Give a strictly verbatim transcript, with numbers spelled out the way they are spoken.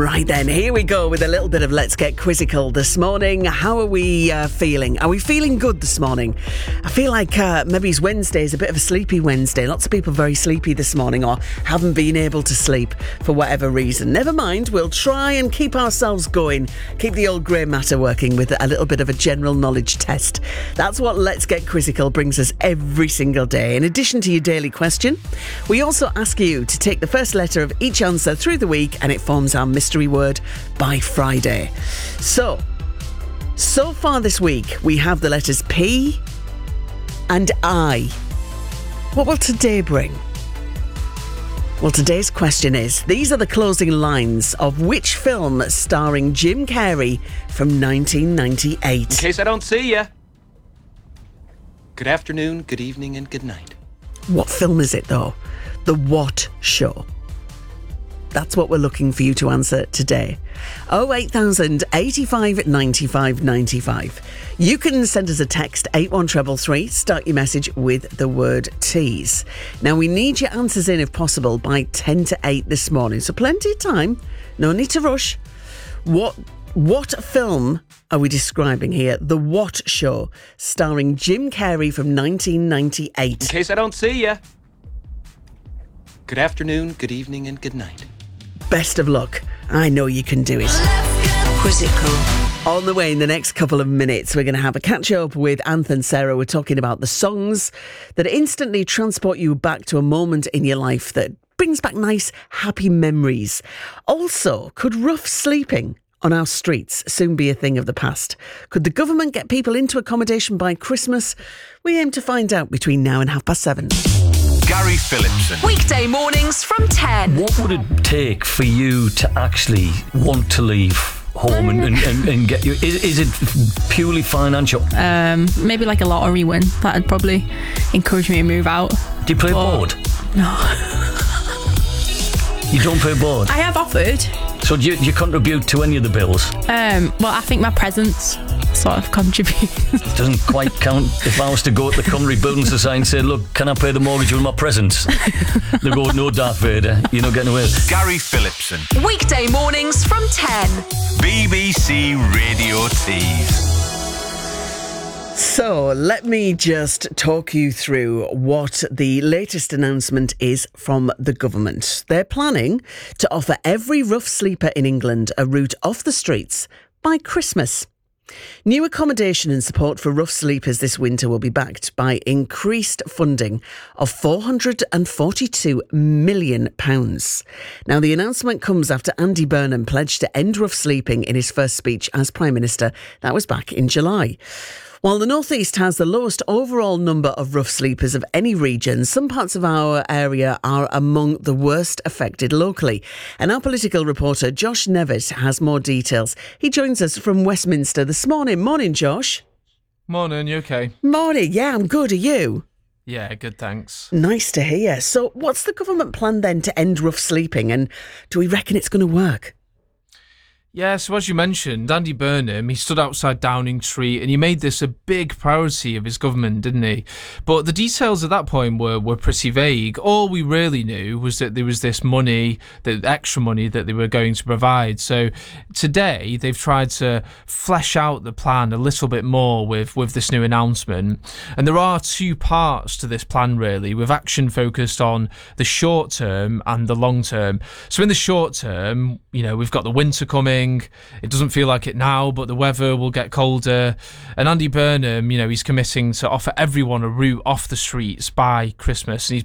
Right then, here we go with a little bit of Let's Get Quizzical this morning. How are we uh, feeling? Are we feeling good this morning? I feel like uh, maybe it's Wednesday is a bit of a sleepy Wednesday. Lots of people very sleepy this morning or haven't been able to sleep for whatever reason. Never mind, we'll try and keep ourselves going. Keep the old grey matter working with a little bit of a general knowledge test. That's what Let's Get Quizzical brings us every single day. In addition to your daily question, we also ask you to take the first letter of each answer through the week and it forms our mystery word by Friday. So, so far this week, we have the letters P and I. What will today bring? Well, today's question is, these are the closing lines of which film starring Jim Carrey from nineteen ninety-eight? In case I don't see ya. Good afternoon, good evening, and good night. What film is it, though? The What Show? That's what we're looking for you to answer today. oh eight thousand, eighty-five, ninety-five, ninety-five. You can send us a text, eight one three three three. Start your message with the word tease. Now, we need your answers in, if possible, by ten to eight this morning. So plenty of time. No need to rush. What what film are we describing here? The What Show, starring Jim Carrey from nineteen ninety-eight. In case I don't see ya. Good afternoon, good evening, and good night. Best of luck. I know you can do it. Quizzical. On the way in the next couple of minutes, we're going to have a catch up with Anth and Sarah. We're talking about the songs that instantly transport you back to a moment in your life that brings back nice, happy memories. Also, could rough sleeping on our streets soon be a thing of the past? Could the government get people into accommodation by Christmas? We aim to find out between now and half past seven. Gary Phillipson. Weekday mornings from ten. What would it take for you to actually want to leave home and, and, and, and get you? Is, is it purely financial? Um, maybe like a lottery win. That'd probably encourage me to move out. Do you play But- board? No. You don't play board? I have offered. So do you, do you contribute to any of the bills? Um, well, I think my presence sort of contributes. It doesn't quite count. If I was to go to the Coventry Building Society and say, look, can I pay the mortgage with my presents? They go, no, Darth Vader, you're not getting away. Gary Phillipson. Weekday mornings from ten. B B C Radio Tees. So, let me just talk you through what the latest announcement is from the government. They're planning to offer every rough sleeper in England a route off the streets by Christmas. New accommodation and support for rough sleepers this winter will be backed by increased funding of four hundred forty-two million pounds. Now, the announcement comes after Andy Burnham pledged to end rough sleeping in his first speech as Prime Minister. That was back in July. While the North East has the lowest overall number of rough sleepers of any region, some parts of our area are among the worst affected locally. And our political reporter, Josh Nevitt, has more details. He joins us from Westminster this morning. Morning, Josh. Morning, you okay? Morning, yeah, I'm good. Are you? Yeah, good, thanks. Nice to hear. So what's the government plan then to end rough sleeping, and do we reckon it's going to work? Yeah, so as you mentioned, Andy Burnham, he stood outside Downing Street and he made this a big priority of his government, didn't he? But the details at that point were, were pretty vague. All we really knew was that there was this money, the extra money that they were going to provide. So today, they've tried to flesh out the plan a little bit more with, with this new announcement. And there are two parts to this plan, really, with action focused on the short term and the long term. So in the short term, you know, we've got the winter coming. It doesn't feel like it now, but the weather will get colder. And Andy Burnham, you know, he's committing to offer everyone a route off the streets by Christmas. And he's